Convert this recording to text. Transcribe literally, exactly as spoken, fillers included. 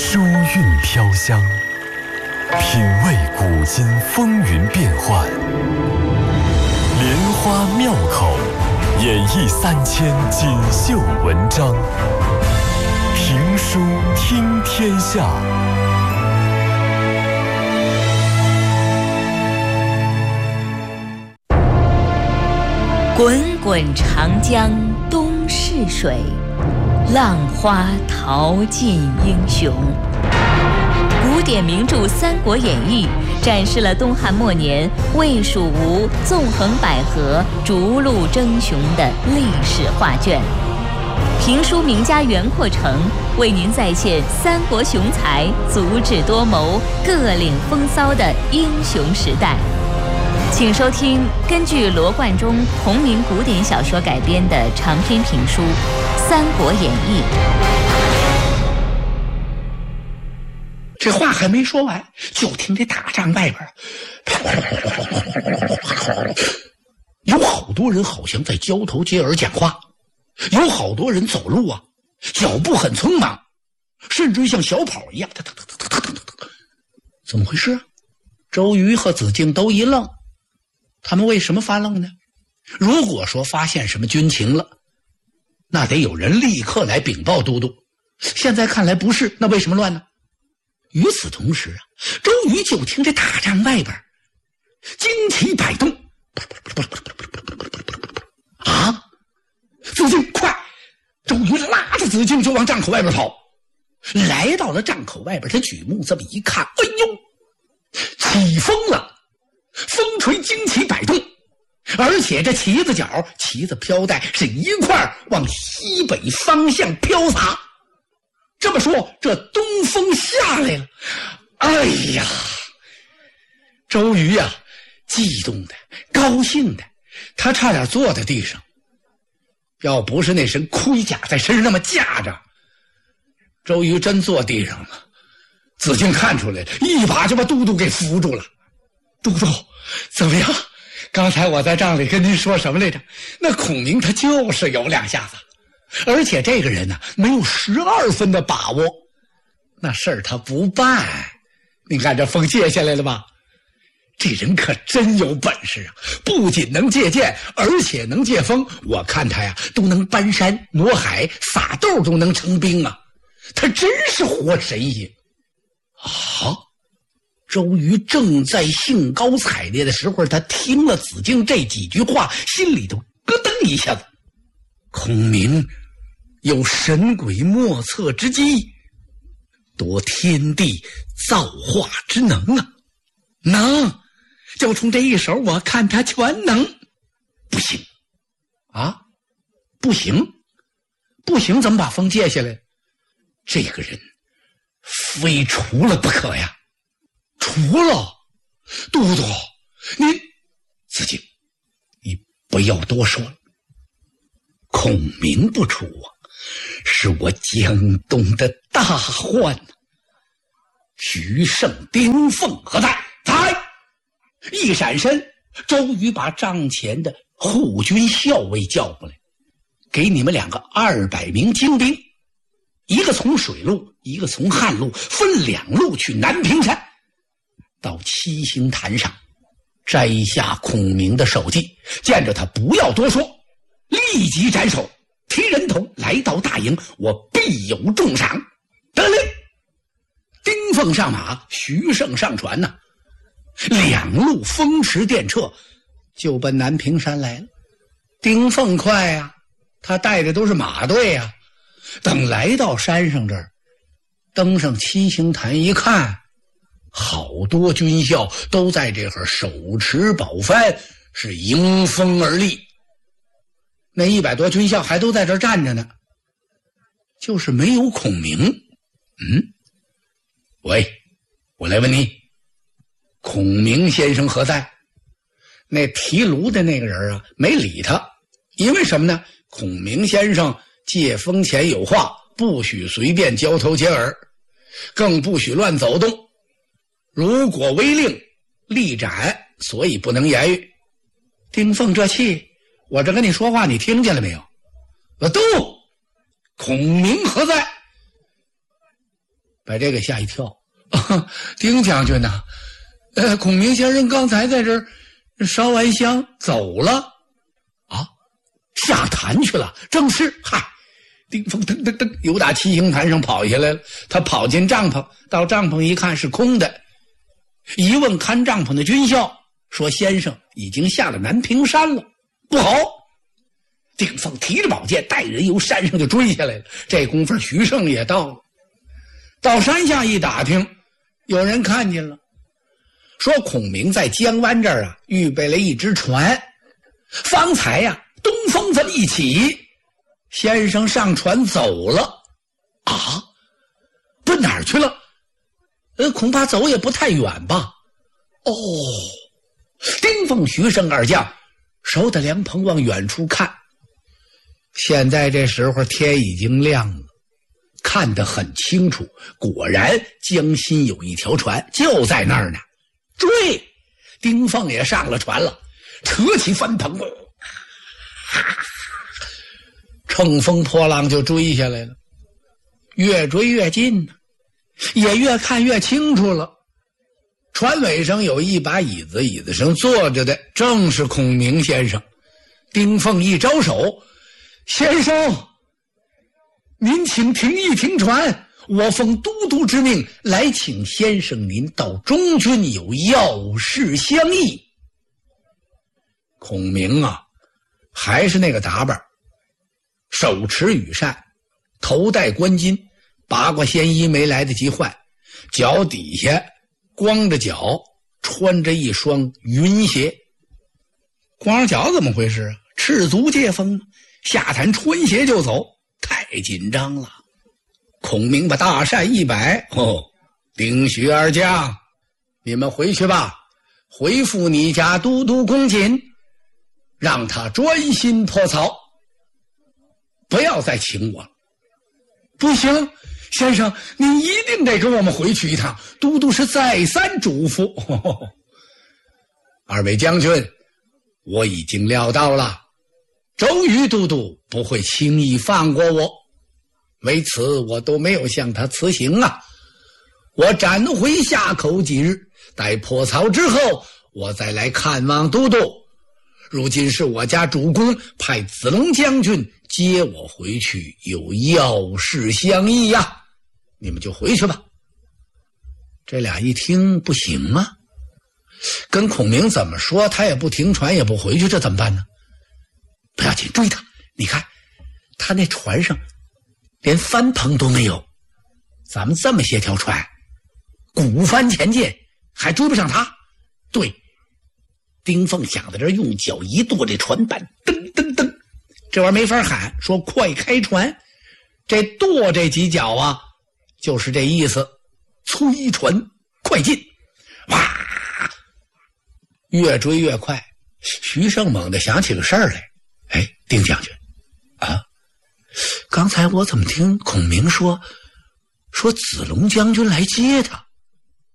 书韵飘香，品味古今风云变幻，莲花妙口，演绎三千锦绣文章。评书听天下。 滚滚长江东逝水，浪花淘尽英雄。古典名著《三国演义》展示了东汉末年魏蜀吴纵横捭阖、逐鹿争雄的历史画卷。评书名家袁阔成为您再现三国雄才足智多谋、各领风骚的英雄时代。请收听根据罗贯中同名古典小说改编的长篇评书《三国演义》。 这话还没说完，就听这大帐外边有好多人好像在交头接耳讲话，有好多人走路啊脚步很匆忙，甚至像小跑一样。怎么回事啊？周瑜和子敬都一愣，他们为什么发愣呢？如果说发现什么军情了，那得有人立刻来禀报都督，现在看来不是，那为什么乱呢？与此同时啊，周瑜就听这大帐外边旌旗摆动。啊，子敬快！周瑜拉着子敬就往帐口外边跑。来到了帐口外边，他举目这么一看，哎呦，起风了，风吹旌旗摆动，而且这旗子角、旗子飘带是一块往西北方向飘洒。这么说，这东风下来了。哎呀，周瑜呀、啊，激动的，高兴的，他差点坐在地上。要不是那身盔甲在身上那么架着，周瑜真坐地上了。子敬看出来了，一把就把都督给扶住了。都督，怎么样？刚才我在帐里跟您说什么来着？那孔明他就是有两下子，而且这个人呢、啊，没有十二分的把握，那事儿他不办。你看这风借下来了吧？这人可真有本事啊！不仅能借箭，而且能借风。我看他呀，都能搬山挪海，撒豆都能成兵啊！他真是活神仙啊！周瑜正在兴高采烈的时候，他听了子敬这几句话，心里头咯噔一下子。孔明有神鬼莫测之机，夺天地造化之能啊！能，就冲这一手，我看他全能。不行啊，不行，不行，怎么把风借下来？这个人非除了不可呀！除了，都督，你子敬，你不要多说了。孔明不除啊，是我江东的大患啊！徐盛、丁奉何在？在！一闪身，周瑜把帐前的护军校尉叫过来，给你们两个二百名精兵，一个从水路，一个从旱路，分两路去南屏山，到七星坛上摘下孔明的首级，见着他不要多说，立即斩首，提人头来到大营，我必有重赏。得令！丁奉上马，徐盛上船呐、啊，两路风驰电掣，就奔南屏山来了。丁奉快呀、啊，他带的都是马队呀、啊。等来到山上这儿，登上七星坛一看，好多军校都在这会儿手持宝幡，是迎风而立。那一百多军校还都在这儿站着呢，就是没有孔明。嗯，喂，我来问你，孔明先生何在？那提炉的那个人啊，没理他，因为什么呢？孔明先生借风前有话，不许随便交头接耳，更不许乱走动。如果违令，立斩，所以不能言语。丁奉这气，我这跟你说话，你听见了没有？我都，孔明何在？ 把这个吓一跳。啊、丁将军呐、啊，呃，孔明先生刚才在这儿烧完香走了啊，下坛去了。正是，嗨，丁奉噔噔噔由打七星坛上跑下来了。他跑进帐篷，到帐篷一看是空的，一问看帐篷的军校，说先生已经下了南屏山了。不好！丁奉提着宝剑带人由山上就追下来了。这功夫徐盛也到了，到山下一打听，有人看见了，说孔明在江湾这儿啊预备了一只船，方才呀、啊、东风这么一起，先生上船走了。啊，奔哪儿去了？呃，恐怕走也不太远吧。哦，丁奉、徐盛二将守着凉棚往远处看。现在这时候天已经亮了，看得很清楚，果然江心有一条船就在那儿呢。追！丁奉也上了船了，扯起帆篷，乘风破浪就追下来了。越追越近呢，也越看越清楚了。船尾上有一把椅子，椅子上坐着的正是孔明先生。丁奉一招手，先生，您请停一停船，我奉都督之命来请先生您到中军有要事相议。孔明啊，还是那个打扮，手持羽扇，头戴冠巾，八卦仙衣没来得及换，脚底下光着脚，穿着一双云鞋。光着脚怎么回事啊？赤足借风，下坛穿鞋就走，太紧张了。孔明把大扇一摆，哦，丁徐二将，你们回去吧，回复你家都督公瑾，让他专心破曹，不要再请我了。不行，先生，您一定得跟我们回去一趟，都督是再三嘱咐。呵呵，二位将军，我已经料到了，周瑜都督不会轻易放过我，为此我都没有向他辞行啊。我暂回下口几日，待破曹之后，我再来看望都督。如今是我家主公派子龙将军接我回去，有要事相议呀、啊，你们就回去吧。这俩一听不行啊，跟孔明怎么说他也不停船也不回去，这怎么办呢？不要紧，追他，你看他那船上连帆篷都没有，咱们这么些条船鼓帆前进还追不上他。对，丁奉想在这用脚一跺这船板，噔噔噔，这玩意儿没法喊，说快开船，这跺这几脚啊就是这意思，催船快进。哇，越追越快。徐盛猛地想起个事儿来，哎，丁将军啊，刚才我怎么听孔明说说子龙将军来接他？